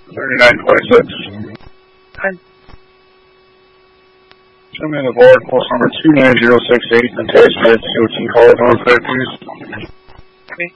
3926. Hi. Show me the board, course number 29068, and test the COT call, please.